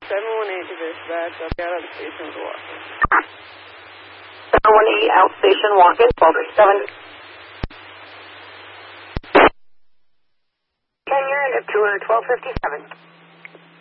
718 to dispatch. I'll be out of the station to walk. 718 outstation walk-in, 1237. 10 unit of 1257.